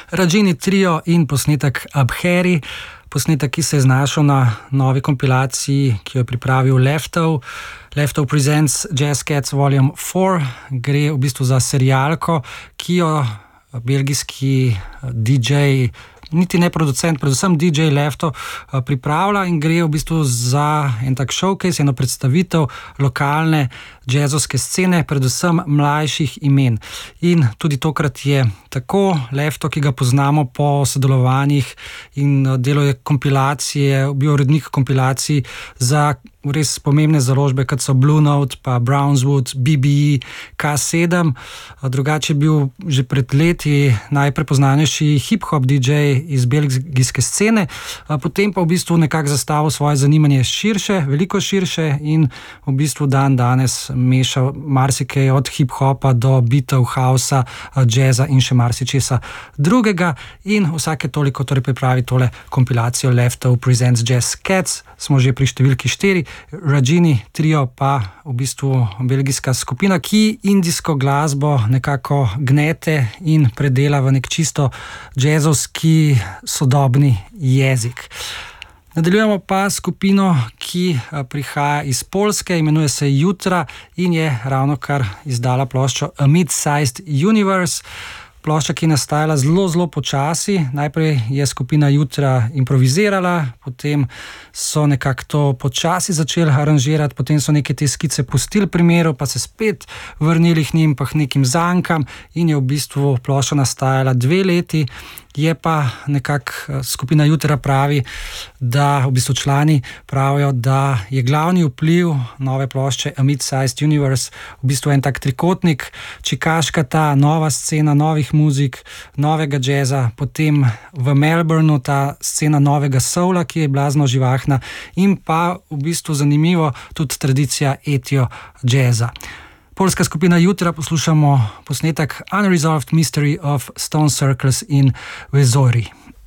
Rajini trio in posnetek Abheri, posnetek, ki se je znašel na novi kompilaciji, ki jo je pripravil Leftov. Leftov presents Jazz Cats Volume 4. Gre v bistvu za serialko, ki jo belgijski DJ, niti ne producent, predvsem DJ Lefto pripravlja, in gre v bistvu za en tak showcase, eno predstavitev lokalne jazzovske scene, predvsem mlajših imen. In tudi tokrat je tako Lefto, ki ga poznamo po sodelovanjih in delo je kompilacije, bil urednik kompilacij za res pomembne založbe, kot so Blue Note, pa Brownswood, BBE, K7. Drugače je bil že pred leti najprepoznanejši hip-hop DJ iz belgijske scene, potem pa v bistvu nekako zastavil svoje zanimanje širše, veliko širše, in v bistvu danes mešal marsikaj od hip-hopa do beatov, hausa, jazza in še marsičesa drugega. In vsake toliko torej pripravi tole kompilacijo Leftov presents Jazz Cats. Smo že pri številki 4. Rajini trio pa v bistvu belgijska skupina, ki indijsko glasbo nekako gnete in predela v nek čisto jazzovski sodobni jezik. Nadaljujemo pa skupino, ki prihaja iz Poljske, imenuje se Jutra in je ravnokar izdala ploščo A Mid-Sized Universe. Plošča, ki je nastajala zelo počasi. Najprej je skupina Jutra improvizirala, potem so nekako to počasi začeli aranžirati, potem so neke te skice pustili pri miru, pa se spet vrnili k njim, pa k nekim zankam, in je v bistvu plošča nastajala 2 leti. Je pa nekako skupina Jutra pravi, da v bistvu člani pravijo, da je glavni vpliv nove plošče A Mid-Sized Universe v bistvu en tak trikotnik, čikaška ta nova scena novih muzik, novega jazza, potem v Melbourneu ta scena novega soula, ki je blazno živahna, in pa v bistvu zanimivo tudi tradicija etio jazza. Poljska skupina Jutra, poslušamo posnetek Unresolved Mystery of Stone Circles in Vezori.